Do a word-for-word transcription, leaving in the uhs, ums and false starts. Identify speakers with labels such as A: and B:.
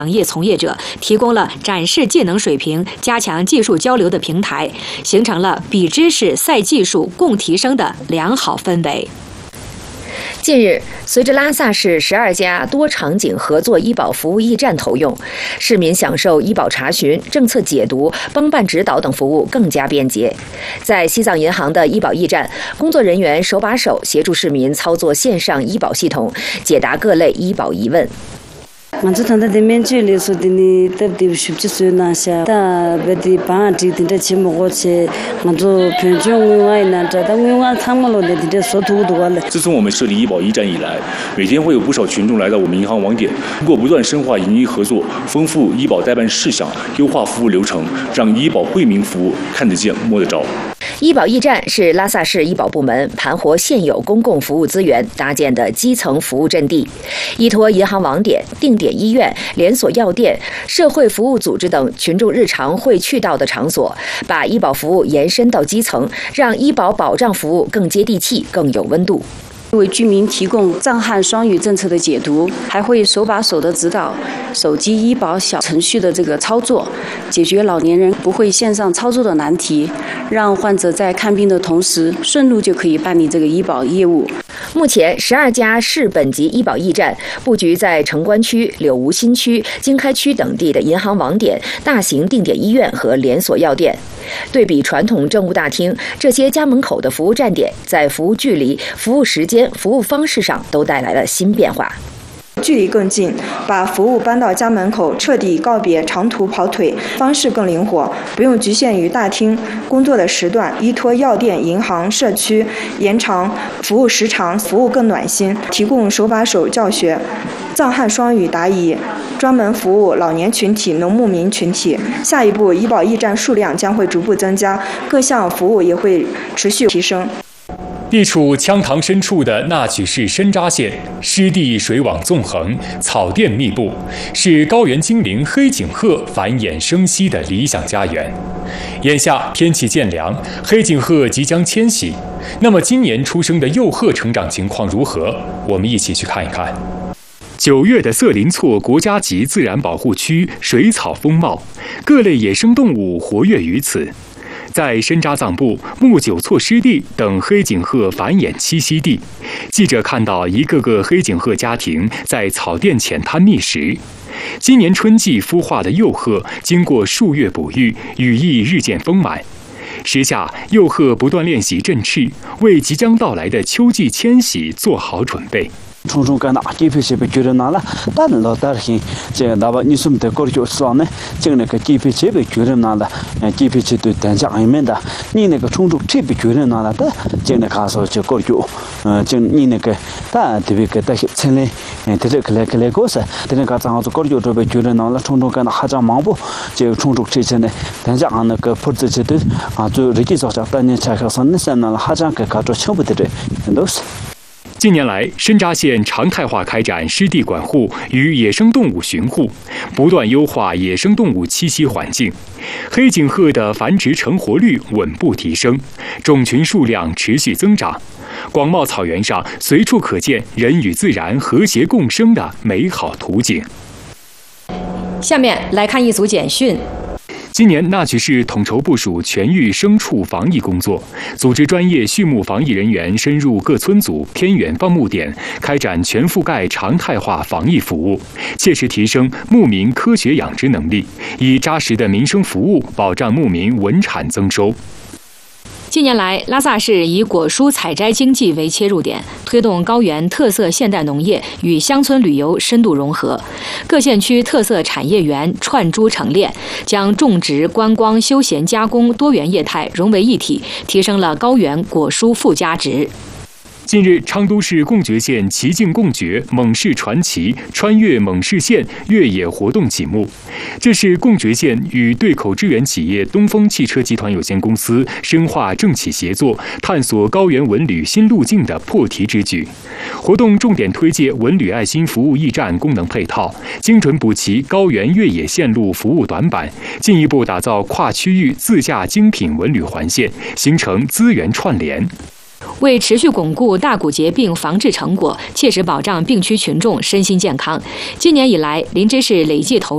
A: 行业从业者提供了展示技能水平、加强技术交流的平台，形成了比知识赛技术共提升的良好氛围。
B: 近日，随着拉萨市十二家多场景合作医保服务驿站投用，市民享受医保查询、政策解读、帮办指导等服务更加便捷。在西藏银行的医保驿站，工作人员手把手协助市民操作线上医保系统，解答各类医保疑问。
C: 먼저 단다데 면줄에서 되니 답답 쉽지 수나샤 다 베디 바티 딘데 치모고체 먼저 변종와이나 자당와 참말로 되데 소투도 왔了。
D: 自从我们设立医保驿站以来，每天会有不少群众来到我们银行网点，通过不断深化营医合作，丰富医保代办事项，优化服务流程，让医保惠民服务看得见摸得着。
B: 医保驿站是拉萨市医保部门盘活现有公共服务资源搭建的基层服务阵地，依托银行网点、定点医院、连锁药店、社会服务组织等群众日常会去到的场所，把医保服务延伸到基层，让医保保障服务更接地气、更有温度。
C: 为居民提供藏汉双语政策的解读，还会手把手的指导手机医保小程序的这个操作，解决老年人不会线上操作的难题，让患者在看病的同时顺路就可以办理这个医保业务。
B: 目前，十二家市本级医保驿站布局在城关区、柳梧新区、经开区等地的银行网点、大型定点医院和连锁药店。对比传统政务大厅，这些家门口的服务站点，在服务距离、服务时间、服务方式上都带来了新变化。
E: 距离更近，把服务搬到家门口，彻底告别长途跑腿，方式更灵活，不用局限于大厅，工作的时段依托药店、银行、社区延长服务时长，服务更暖心，提供手把手教学，藏汉双语答疑，专门服务老年群体、农牧民群体。下一步，医保驿站数量将会逐步增加，各项服务也会持续提升。
F: 地处羌塘深处的那曲市深扎县，湿地水网纵横，草甸密布，是高原精灵黑颈鹤繁衍生息的理想家园。眼下天气渐凉，黑颈鹤即将迁徙，那么今年出生的幼鹤成长情况如何？我们一起去看一看。九月的色林措国家级自然保护区水草丰茂，各类野生动物活跃于此。在深扎藏布、木九措湿地等黑颈鹤繁衍栖息地，记者看到一个个黑颈鹤家庭在草甸浅滩觅食。今年春季孵化的幼鹤，经过数月哺育，羽翼日渐丰满。时下，幼鹤不断练习振翅，为即将到来的秋季迁徙做好准备。
G: 冲冲干那基皮切被觉得拿了，但老大人这那把你什么的搞就算呢？这那个基皮切被觉得拿了，基皮切对单价里面的，你那个冲冲这被觉得拿了的，这那卡说就搞就，嗯，这你那个但这边给大些钱嘞，嗯，这这个来个来个是，这那个账号就搞就这被觉得拿了，冲冲干那还张忙不？这个冲冲这些呢，单价啊那个不是这的啊，就日记早上半年才开始那三拿了还张给搞着全部的这都是。
F: 近年来，深扎县常态化开展湿地管护与野生动物巡护，不断优化野生动物栖息环境。黑颈鹤的繁殖成活率稳步提升，种群数量持续增长。广袤草原上，随处可见人与自然和谐共生的美好图景。
A: 下面来看一组简讯。
F: 今年那曲市统筹部署全域牲畜防疫工作，组织专业畜牧防疫人员深入各村组、偏远放牧点，开展全覆盖常态化防疫服务，切实提升牧民科学养殖能力，以扎实的民生服务保障牧民稳产增收。
A: 近年来，拉萨市以果蔬采摘经济为切入点，推动高原特色现代农业与乡村旅游深度融合，各县区特色产业园串珠成链，将种植、观光、休闲、加工多元业态融为一体，提升了高原果蔬附加值。
F: 近日，昌都市贡觉县奇境贡觉蒙氏传奇穿越蒙氏县越野活动启幕。这是贡觉县与对口支援企业东风汽车集团有限公司深化政企协作，探索高原文旅新路径的破题之举。活动重点推介文旅爱心服务驿站功能配套，精准补齐高原越野线路服务短板，进一步打造跨区域自驾精品文旅环线，形成资源串联。
A: 为持续巩固大骨节病防治成果，切实保障病区群众身心健康，今年以来，林芝市累计投